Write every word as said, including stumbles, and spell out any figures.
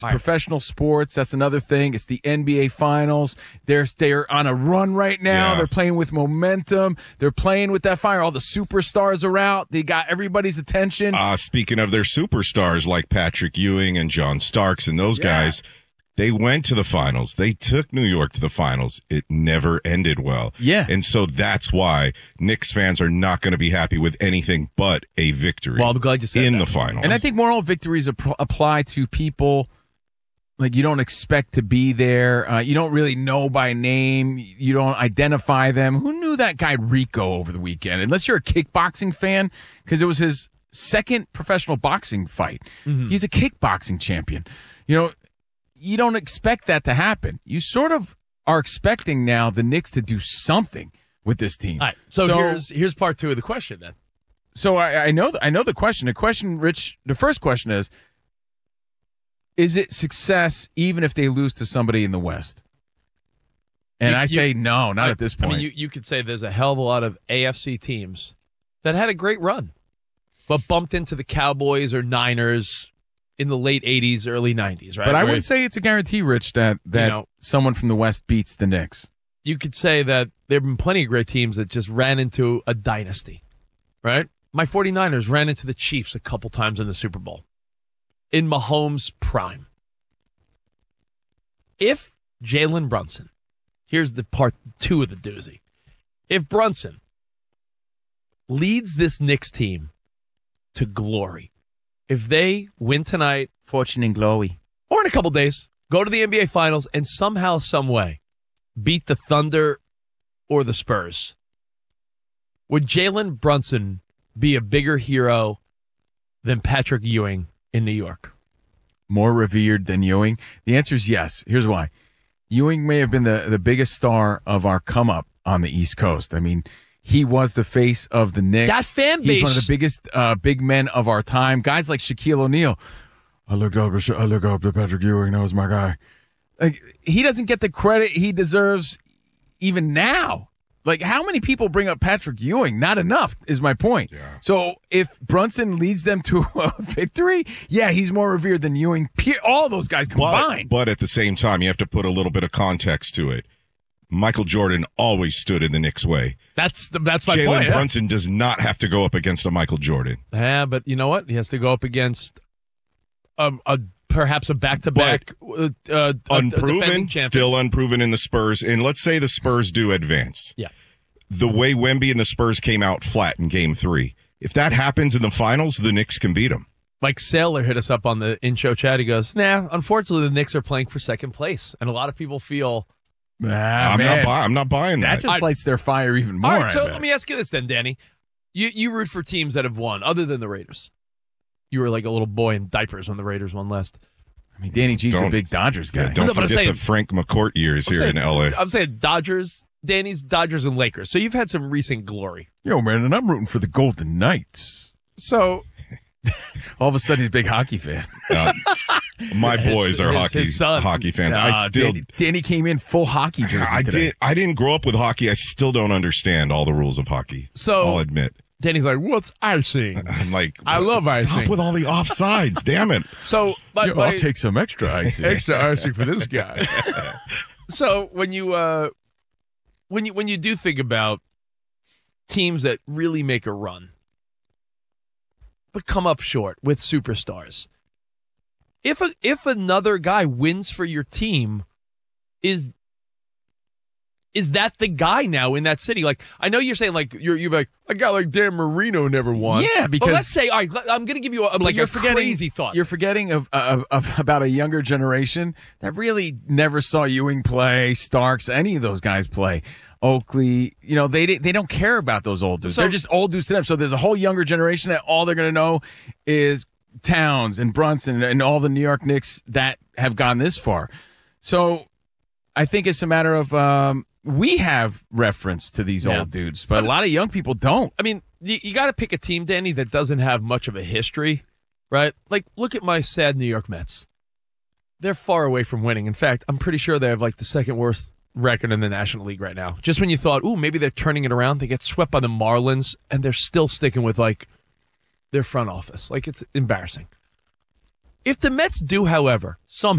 It's right. professional sports. That's another thing. It's the N B A Finals. They're they're on a run right now. Yeah. They're playing with momentum. They're playing with that fire. All the superstars are out. They got everybody's attention. Uh, speaking of their superstars like Patrick Ewing and John Starks and those Yeah. guys, they went to the finals. They took New York to the finals. It never ended well. Yeah. And so that's why Knicks fans are not going to be happy with anything but a victory Well, I'm glad you said in that. the finals. And I think moral victories ap- apply to people like you don't expect to be there. Uh, you don't really know by name. You don't identify them. Who knew that guy Rico over the weekend? Unless you're a kickboxing fan, because it was his second professional boxing fight. Mm-hmm. He's a kickboxing champion. You know, you don't expect that to happen. You sort of are expecting now the Knicks to do something with this team. All right, so, here's here's part two of the question then. So I, I know I know the question. The question, Rich, the first question is, is it success even if they lose to somebody in the West? And You- I you- say no, not I, at this point. I mean, you, you could say there's a hell of a lot of A F C teams that had a great run, but bumped into the Cowboys or Niners in the late eighties, early nineties, right? but I Where wouldn't say it's a guarantee, Rich, that, that You know- someone from the West beats the Knicks. you could say that there have been plenty of great teams that just ran into a dynasty, right? My 49ers ran into the Chiefs a couple times in the Super Bowl in Mahomes' prime. If Jalen Brunson, here's the part two of the doozy. If Brunson leads this Knicks team to glory, if they win tonight, Fortune and glory. or in a couple days, go to the N B A Finals and somehow, some way, beat the Thunder or the Spurs, would Jalen Brunson be a bigger hero than Patrick Ewing in New York? More revered than Ewing? The answer is yes. Here's why. Ewing may have been the, the biggest star of our come-up on the East Coast. I mean, he was the face of the Knicks. That fan He's one of base- the biggest uh, big men of our time. Guys like Shaquille O'Neal. I looked up to I look up to Patrick Ewing. That was my guy. Like, he doesn't get the credit he deserves even now. Like, how many people bring up Patrick Ewing? Not enough is my point. Yeah. So if Brunson leads them to a victory, yeah, he's more revered than Ewing. Pe- All those guys but, combined. but at the same time, you have to put a little bit of context to it. Michael Jordan always stood in the Knicks' way. That's the, that's my Jalen point. yeah. Brunson does not have to go up against a Michael Jordan. Yeah, but you know what? He has to go up against um, a perhaps a back-to-back uh, uh, a- a Unproven, defending champion. still unproven in the Spurs. And let's say the Spurs do advance. Yeah. The way Wemby and the Spurs came out flat in game three. If that happens in the finals, the Knicks can beat them. Like Sailor hit us up on the in-show chat. He goes, nah, unfortunately, the Knicks are playing for second place. And a lot of people feel... Ah, I'm, man. not buy- I'm not buying That that. just I- lights their fire even more. All right, so I bet. let me ask you this then, Danny. You you root for teams that have won, other than the Raiders. You were like a little boy in diapers when the Raiders won last. I mean, Danny G's a Don't- big Dodgers guy. Yeah, don't No, but I'm forget saying- the Frank McCourt years I'm here saying- in L A. I'm saying Dodgers, Danny's Dodgers and Lakers. So you've had some recent glory. Yo, man, and I'm rooting for the Golden Knights. So All of a sudden, he's a big hockey fan. Uh, my His- boys are his- hockey his son. hockey fans. Nah, I still, Danny, Danny came in full hockey jersey I today. did. I didn't grow up with hockey. I still don't understand all the rules of hockey. So- I'll admit. Danny's like, what's icing? I'm like, I love stop icing. with all the offsides. Damn it. So my, Yo, my- I'll take some extra icing. extra icing for this guy. So when you uh, when you when you do think about teams that really make a run, but come up short with superstars, if a, if another guy wins for your team, is is that the guy now in that city? Like, I know you're saying like you're you're like a guy like Dan Marino never won. Yeah, but because- let's say all right, I'm going to give you a, like you're a forgetting, crazy thought. You're forgetting of, of, of about a younger generation that really never saw Ewing play, Starks, any of those guys play. Oakley, you know, they they don't care about those old dudes. So- They're just old dudes to them. So there's a whole younger generation that all they're going to know is Towns and Brunson and all the New York Knicks that have gone this far. So I think it's a matter of um, we have reference to these Yeah. old dudes, but a lot of young people don't. I mean, you, you got to pick a team, Danny, that doesn't have much of a history, right? Like, look at my sad New York Mets. They're far away from winning. In fact, I'm pretty sure they have like the second worst record in the National League right now. Just when you thought, ooh, maybe they're turning it around, they get swept by the Marlins, and they're still sticking with like their front office. Like, it's embarrassing. If the Mets do, however, somehow